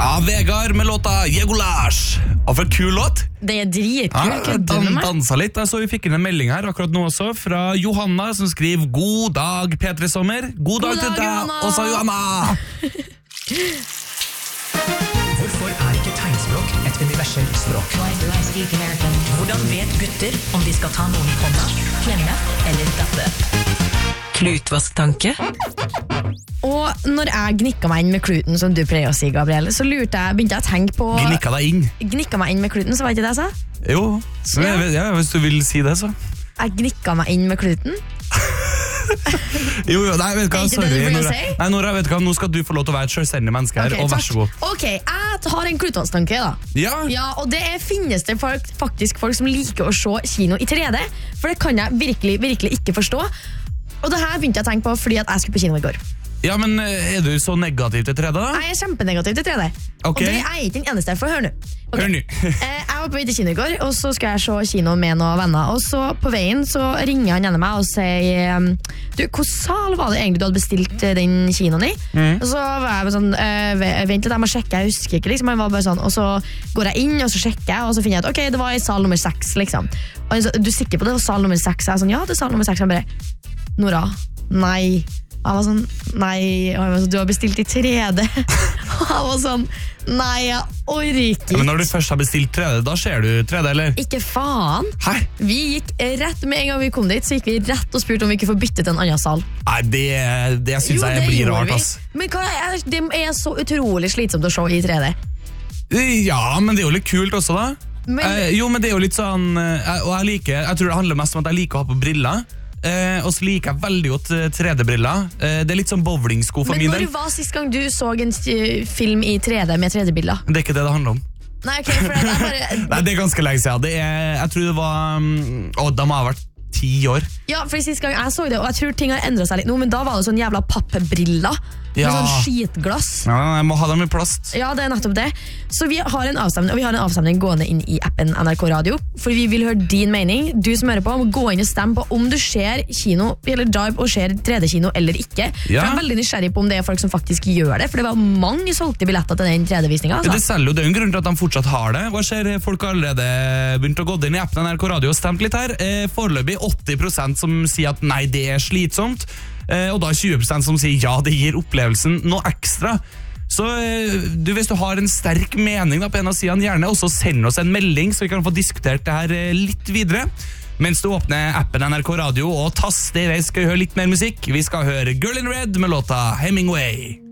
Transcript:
Ja, Vegard med låta Jegolage. Og for kul låt. Det er dritkult. Ja, dansa litt. Jeg så vi fikk inn en melding her akkurat nå også fra Johanna, som skriver God dag, P3 Sommer. God dag til deg, også Johanna. Hvorfor ikke tegnspråk et universelt språk? Hvordan vet gutter om de skal ta noen i hånda, klemme eller datte? Klutvasktanke? Og når jeg gnikka meg inn med kluten, som du pleier å si, Gabriel, så begynte jeg å tenke på... Gnikka deg inn? Gnikka meg inn med kluten, så var ikke det jeg sa? Jo, ja, hvis du vil si det, så. Jeg gnikka meg inn med kluten. Jo, nei, vet du hva, sorry. Nora, vet du hva, nå skal du få lov til å være et selvstendig menneske her, og vær så god. Ok, jeg har en klutvasktanke da. Ja, og det finnes det faktisk folk som liker å se kino i 3D, for det kan jeg virkelig, virkelig ikke forstå. Og det her begynte jeg å tenke på fordi at jeg skulle på kino i går. Ja, men er du så negativ til 3D da? Jeg er kjempenegativ til 3D. Og det er ikke den eneste, for hør nå. Hør nå. Jeg var på vei til kino i går, og så skal jeg se kino med noen venner. Og så på veien så ringer han gjennom meg og sier du, hvilken sal var det egentlig du hadde bestilt den kinoen i? Og så var jeg bare sånn, vent litt, jeg må sjekke, jeg husker ikke liksom. Han var bare sånn, og så går jeg inn, og så sjekker jeg, og så finner jeg at ok, det var i sal nummer 6 liksom. Og han sa, du er sikker på det var sal nummer 6? Jeg er sånn, ja, det er sal nummer 6. Han bare, Nora, nei. Han var sånn, nei, var sånn, du har bestilt i 3D. Han var sånn, nei, jeg orker ikke. Men når du først har bestilt 3D, da ser du 3D, eller? Ikke faen. Hæ? Vi gikk rett med en gang vi kom dit, så gikk vi rett og spurte om vi ikke får bytte til en annen sal. Nei, det synes jeg blir rart, ass. Men det er så utrolig slitsomt å se i 3D. Ja, men det er jo litt kult også da. Jo, men det er jo litt sånn, og jeg tror det handler mest om at jeg liker å ha på briller. Og så liker jeg veldig godt 3D-briller. Det er litt sånn bowlingsko for min del. Men når var sist gang du så en film i 3D med 3D-bilder? Det er ikke det handler om. Nei, ok, for det er bare... Nei, det er ganske lenge siden. Jeg tror det var... da må jeg ha vært 10 år. Ja, for sist gang jeg så det, og jeg tror ting har endret seg litt nå, men da var det sånn jævla pappbriller. Med sånn skitglass. Ja, jeg må ha dem i plast. Ja, det er nettopp det. Så vi har en avstemning, og vi har en avstemning gående inn i appen NRK Radio, for vi vil høre din mening. Du som hører på, må gå inn og stemme på om du ser kino, eller drive og ser 3D-kino eller ikke. For jeg er veldig nysgjerrig på om det er folk som faktisk gjør det, for det var mange solgte billetter til den 3D-visningen. Altså. Det selger jo, det er en grunn til at de fortsatt har det. Hva skjer? Folk har allerede begynt å gå inn i appen NRK Radio og stemt litt her. Foreløpig 80% som sier at nei, det er slitsomt. Og da 20% som sier ja, det gir opplevelsen noe ekstra. Så hvis du har en sterk mening da, på en av sidene, gjerne også send oss en melding, så vi kan få diskutert det her litt videre. Mens du åpner appen NRK Radio og taster i vei, skal vi høre litt mer musikk. Vi skal høre Girl in Red med låta Hemingway.